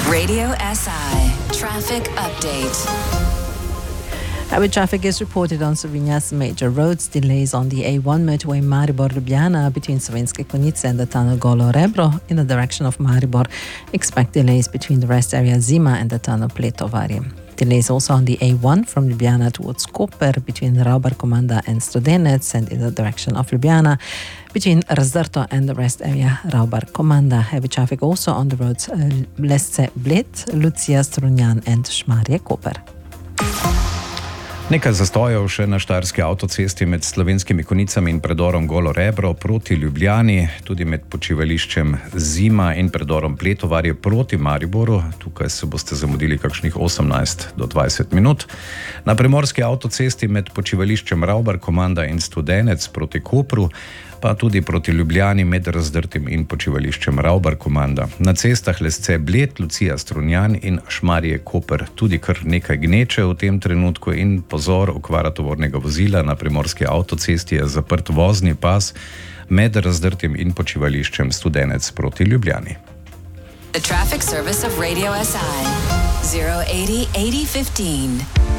Radio SI Traffic Update. Heavy traffic is reported on Slovenia's major roads. Delays on the A1 motorway Maribor-Ljubljana between Slovenske Konjice and the tunnel Golo Rebro in the direction of Maribor. Expect delays between the rest area Zima and the tunnel Pletovarje. Delays also on the A1 from Ljubljana towards Koper between Raubar Komanda and Studenec and in the direction of Ljubljana between Razdrto and the rest area Raubar Komanda. Heavy traffic also on the roads Lesce-Bled, Lucija-Strunjan and Šmarje-Koper. Nekaj zastojev še na štajerski avtocesti med Slovenskimi Konjicami in predorom Golo Rebro proti Ljubljani, tudi med počivališčem Zima in predorom Pletovarje proti Mariboru. Tukaj se boste zamudili kakšnih 18 do 20 minut. Na primorski avtocesti med počivališčem Raubar Komanda in Studenec proti Kopru, pa tudi proti Ljubljani med Razdrtim in počivališčem Raubar Komanda. Na cestah Lesce-Bled, Lucija-Strunjan in Šmarje-Koper tudi kar nekaj gneče v tem trenutku in pozor, okvara tovornega vozila na primorski avtocesti je zaprt vozni pas med Razdrtim in počivališčem Studenec proti Ljubljani. The traffic service of Radio SI 080 8015.